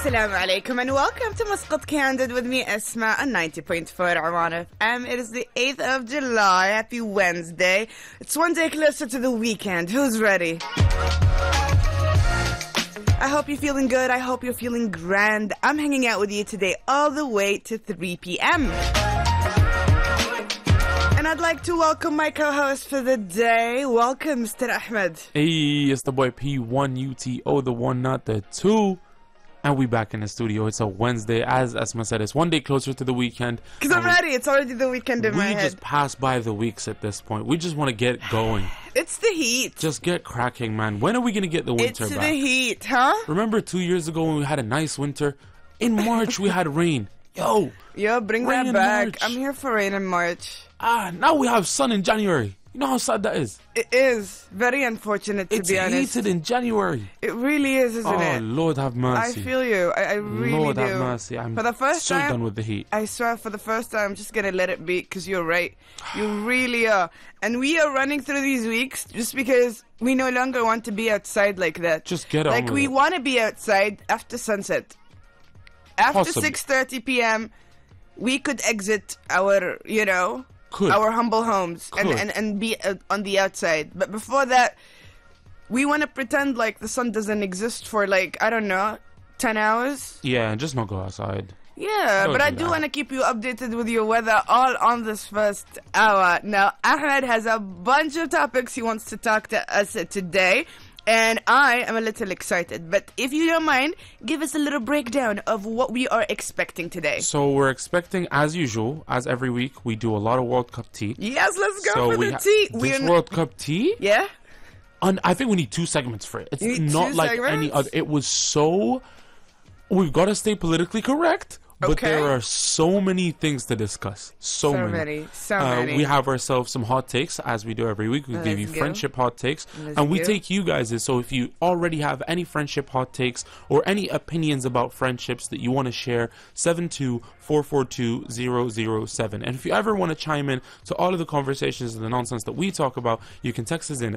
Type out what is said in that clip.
Assalamu alaikum and welcome to Muscat Candid with me, Esma, on 90.4 Oman FM. It is the 8th of July. Happy Wednesday. It's one day closer to the weekend. Who's ready? I hope you're feeling good. I hope you're feeling grand. I'm hanging out with you today all the way to 3 p.m. And I'd like to welcome my co-host for the day. Welcome, Mr. Ahmed. Hey, it's the boy P1UTO, the one, not the two. And we back in the studio. It's a Wednesday. As Esma said, it's one day closer to the weekend. Because I'm ready. It's already the weekend in my head. We just passed by the weeks at this point. We just want to get going. It's the heat. Just get cracking, man. When are we going to get the winter back? It's the heat, huh? Remember 2 years ago when we had a nice winter? In March, we had rain. Yo, bring that back. I'm here for rain in March. Now we have sun in January. You know how sad that is? It is. Very unfortunate, to be honest. It's heated in January. It really is, isn't it? Oh, Lord have mercy. I feel you. I really Lord do. have mercy. I'm for the first so time, done with the heat. I swear, for the first time, I'm just going to let it be, because you're right. You really are. And we are running through these weeks just because we no longer want to be outside like that. Just get on with it. Like, we want to be outside after sunset. After 6:30 p.m., we could exit our, our humble homes and be on the outside. But before that, we want to pretend like the sun doesn't exist for 10 hours. Yeah, and just not go outside. Yeah, but I do want to keep you updated with your weather all on this first hour. Now, Ahmed has a bunch of topics he wants to talk to us today. And I am a little excited. But if you don't mind, give us a little breakdown of what we are expecting today. So we're expecting, as usual, as every week, we do a lot of World Cup tea. Yes, let's go for the tea. This World Cup tea? Yeah? I think we need 2 segments for it. It's not like segments? any other. It was so... We've got to stay politically correct. But there are so many things to discuss. So many. We have ourselves some hot takes, as we do every week. We give you friendship hot takes. And we take you guys in. So if you already have any friendship hot takes or any opinions about friendships that you want to share, 72442-007. And if you ever want to chime in to all of the conversations and the nonsense that we talk about, you can text us in